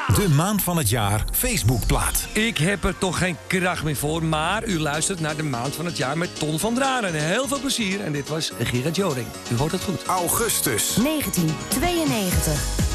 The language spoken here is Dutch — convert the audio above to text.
De maand van het jaar Facebookplaat. Ik heb er toch geen kracht meer voor, maar u luistert naar de maand van het jaar met Ton van Draren. Heel veel plezier en dit was Gerard Joring. U hoort het goed. Augustus. 1992.